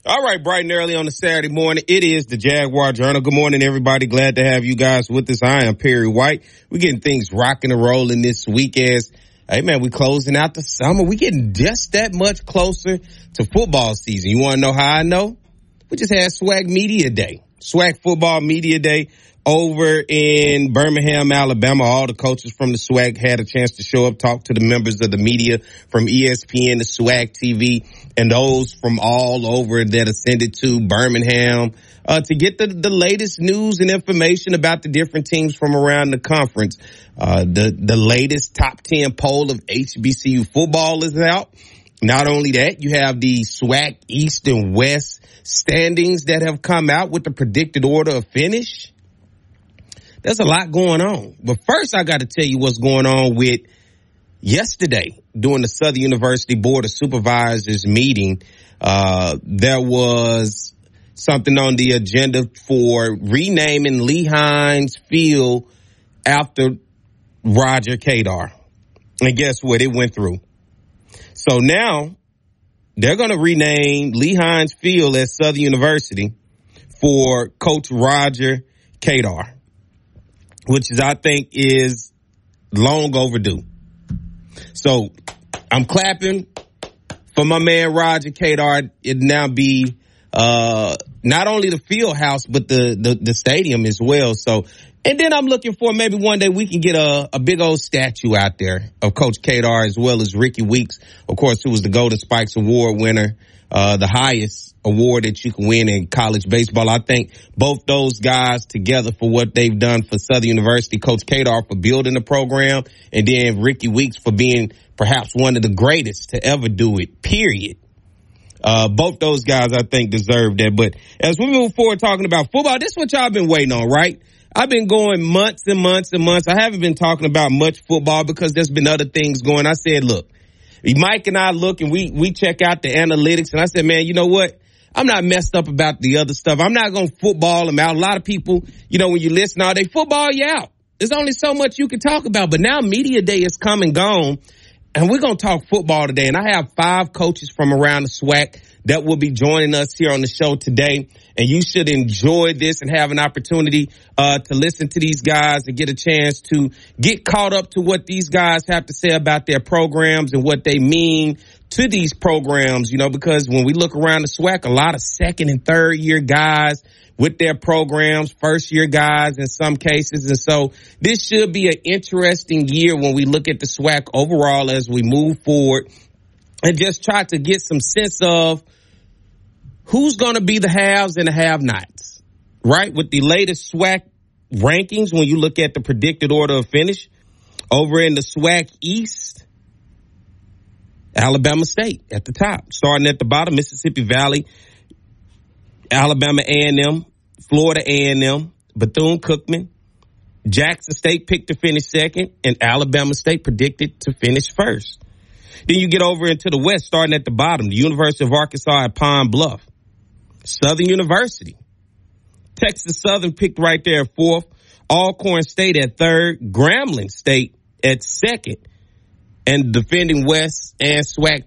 All right, bright and early on a Saturday morning. It is the Jaguar Journal. Good morning, everybody. Glad to have you guys with us. I am Perry White. We're getting things rocking and rolling this week as, hey, man, we're closing out the summer. We're getting just that much closer to football season. You want to know how I know? We just had SWAC Media Day. SWAC Football Media Day over in Birmingham, Alabama. All the coaches from the SWAC had a chance to show up, talk to the members of the media from ESPN to SWAC TV and those from all over that ascended to Birmingham to get the latest news and information about the different teams from around the conference. The latest top 10 poll of HBCU football is out. Not only that, you have the SWAC East and West standings that have come out with the predicted order of finish. There's a lot going on. But first, I got to tell you what's going on with yesterday during the Southern University Board of Supervisors meeting. There was something on the agenda for renaming Lee Hines Field after Roger Kadar. And guess what? It went through. So now they're going to rename Lee Hines Field at Southern University for Coach Roger Kadar, which is, I think, is long overdue. So I'm clapping for my man Roger Kadar. It now be not only the field house, but the stadium as well. So, and then I'm looking for maybe one day we can get a big old statue out there of Coach Kadar as well as Ricky Weeks, of course, who was the Golden Spikes Award winner, the highest award that you can win in college baseball. I think both those guys together for what they've done for Southern University, Coach Kadar for building the program, and then Ricky Weeks for being perhaps one of the greatest to ever do it, period. Both those guys, I think, deserve that. But as we move forward talking about football, this is what y'all been waiting on, right? I've been going months and months and months. I haven't been talking about much football because there's been other things going. I said, look, Mike and I look and we check out the analytics, and I said, man, you know what? I'm not messed up about the other stuff. I'm not going to football them out. A lot of people, you know, when you listen all day, football you out. There's only so much you can talk about. But now media day is come and gone, and we're going to talk football today. And I have 5 coaches from around the SWAC that will be joining us here on the show today. And you should enjoy this and have an opportunity to listen to these guys and get a chance to get caught up to what these guys have to say about their programs and what they mean to these programs, you know, because when we look around the SWAC, a lot of second and third year guys with their programs, first year guys in some cases. And so this should be an interesting year when we look at the SWAC overall as we move forward and just try to get some sense of who's going to be the haves and the have-nots, right? With the latest SWAC rankings, when you look at the predicted order of finish, over in the SWAC East, Alabama State at the top. Starting at the bottom, Mississippi Valley, Alabama A&M, Florida A&M, Bethune-Cookman, Jackson State picked to finish second, and Alabama State predicted to finish first. Then you get over into the West, starting at the bottom, the University of Arkansas at Pine Bluff, Southern University, Texas Southern picked right there at 4th, Alcorn State at 3rd, Grambling State at 2nd, and defending West and SWAC